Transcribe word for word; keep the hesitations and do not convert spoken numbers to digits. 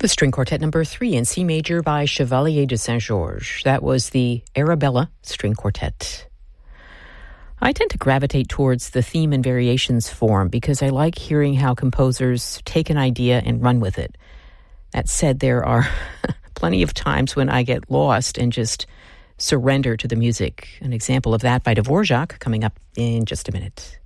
The string quartet number three in C major by Chevalier de Saint-Georges. That was the Arabella String Quartet. I tend to gravitate towards the theme and variations form because I like hearing how composers take an idea and run with it. That said, there are plenty of times when I get lost and just surrender to the music. An example of that by Dvorak coming up in just a minute.